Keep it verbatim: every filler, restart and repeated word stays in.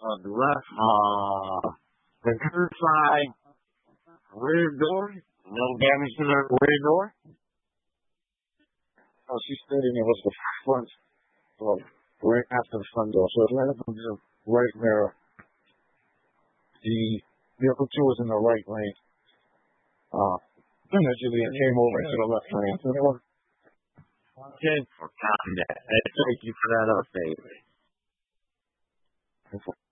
on the left. Uh, the third side rear door. No damage to the rear door. Oh, she's stating it was the front door, right after the front door. So it's right up in the right mirror. The vehicle two was in the right lane. Uh, allegedly it came over to the left lane. Okay. Copy that. Thank you for that update.